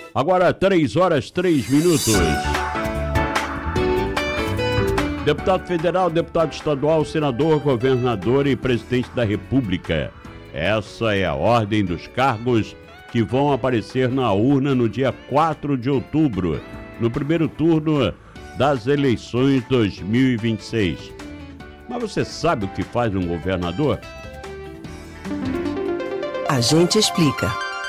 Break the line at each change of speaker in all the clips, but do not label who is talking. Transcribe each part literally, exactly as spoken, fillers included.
Agora, três horas, três minutos. Deputado federal, deputado estadual, senador, governador e presidente da República. Essa é a ordem dos cargos que vão aparecer na urna no dia quatro de outubro, no primeiro turno das eleições dois mil e vinte e seis. Mas você sabe o que faz um governador?
A gente explica.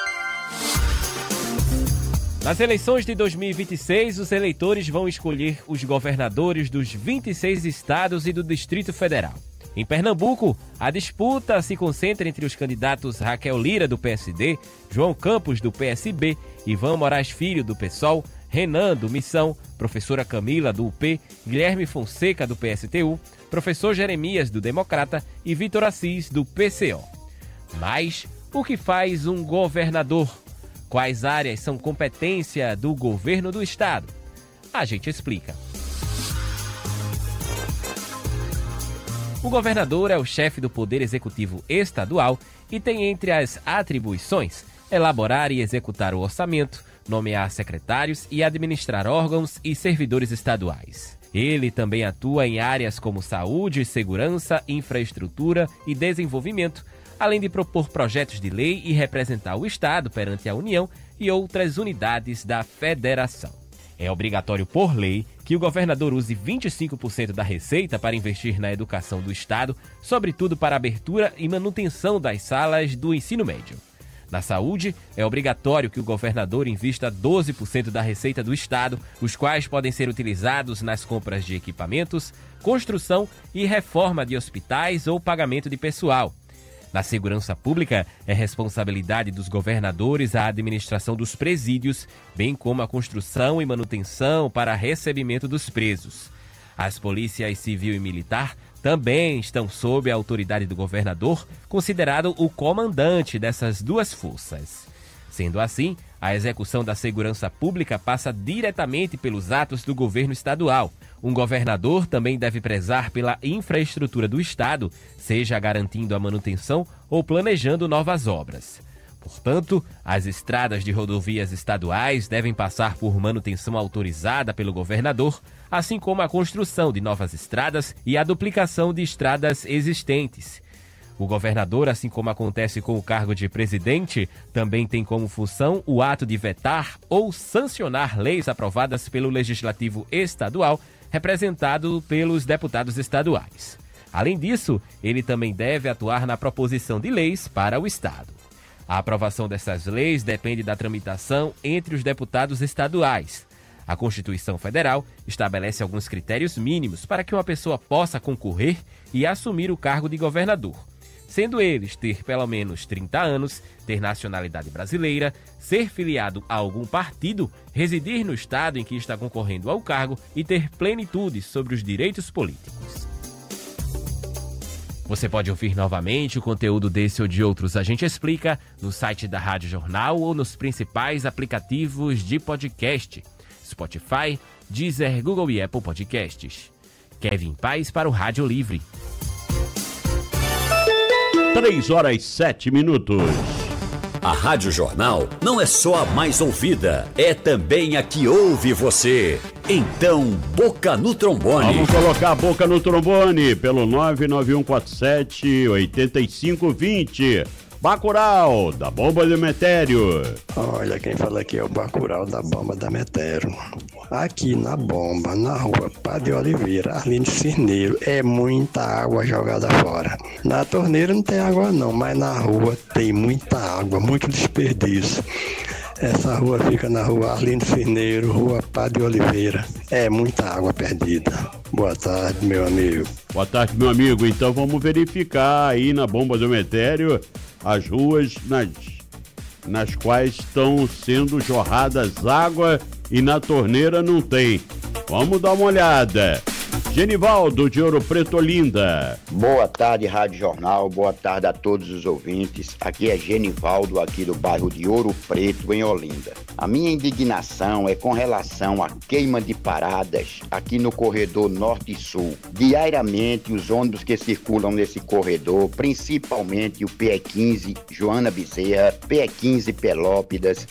Nas eleições de dois mil e vinte e seis, os eleitores vão escolher os governadores dos vinte e seis estados e do Distrito Federal. Em Pernambuco, a disputa se concentra entre os candidatos Raquel Lira, do P S D, João Campos, do P S B, Ivan Moraes Filho, do PSOL, Renan, do Missão, professora Camila, do U P, Guilherme Fonseca, do P S T U, professor Jeremias, do Democrata e Vitor Assis, do P C O. Mas o que faz um governador? Quais áreas são competência do governo do estado? A gente explica. O governador é o chefe do Poder Executivo Estadual e tem entre as atribuições elaborar e executar o orçamento, nomear secretários e administrar órgãos e servidores estaduais. Ele também atua em áreas como saúde, segurança, infraestrutura e desenvolvimento, além de propor projetos de lei e representar o Estado perante a União e outras unidades da Federação. É obrigatório por lei que o governador use vinte e cinco por cento da receita para investir na educação do Estado, sobretudo para a abertura e manutenção das salas do ensino médio. Na saúde, é obrigatório que o governador invista doze por cento da receita do Estado, os quais podem ser utilizados nas compras de equipamentos, construção e reforma de hospitais ou pagamento de pessoal. Na segurança pública, é responsabilidade dos governadores a administração dos presídios, bem como a construção e manutenção para recebimento dos presos. As polícias civil e militar também estão sob a autoridade do governador, considerado o comandante dessas duas forças. Sendo assim, a execução da segurança pública passa diretamente pelos atos do governo estadual. Um governador também deve prezar pela infraestrutura do Estado, seja garantindo a manutenção ou planejando novas obras. Portanto, as estradas de rodovias estaduais devem passar por manutenção autorizada pelo governador, assim como a construção de novas estradas e a duplicação de estradas existentes. O governador, assim como acontece com o cargo de presidente, também tem como função o ato de vetar ou sancionar leis aprovadas pelo Legislativo Estadual, representado pelos deputados estaduais. Além disso, ele também deve atuar na proposição de leis para o Estado. A aprovação dessas leis depende da tramitação entre os deputados estaduais. A Constituição Federal estabelece alguns critérios mínimos para que uma pessoa possa concorrer e assumir o cargo de governador, sendo eles ter pelo menos trinta anos, ter nacionalidade brasileira, ser filiado a algum partido, residir no estado em que está concorrendo ao cargo e ter plenitude sobre os direitos políticos. Você pode ouvir novamente o conteúdo desse ou de outros A Gente Explica no site da Rádio Jornal ou nos principais aplicativos de podcast: Spotify, Deezer, Google e Apple Podcasts. Kevin Paz para o Rádio Livre.
três horas, sete minutos.
A Rádio Jornal não é só a mais ouvida, é também a que ouve você. Então, boca no trombone.
Vamos colocar a boca no trombone pelo nove nove um quatro sete, oito cinco dois zero. Bacurau, da Bomba do Metério.
Olha, quem fala aqui é o Bacurau da Bomba da Metério. Aqui na Bomba, na rua Padre Oliveira, Arlindo Cirneiro, é muita água jogada fora. Na torneira não tem água não, mas na rua tem muita água, muito desperdício. Essa rua fica na rua Arlindo Cirneiro, rua Padre Oliveira. É muita água perdida. Boa tarde, meu amigo.
Boa tarde, meu amigo. Então vamos verificar aí na Bomba do Metério as ruas nas, nas quais estão sendo jorradas água e na torneira não tem. Vamos dar uma olhada. Genivaldo de Ouro Preto, Olinda.
Boa tarde, Rádio Jornal. Boa tarde a todos os ouvintes. Aqui é Genivaldo, aqui do bairro de Ouro Preto, em Olinda. A minha indignação é com relação à queima de paradas aqui no corredor Norte e Sul. Diariamente, os ônibus que circulam nesse corredor, principalmente o P E quinze Joana Bezerra, P E quinze Pelópidas,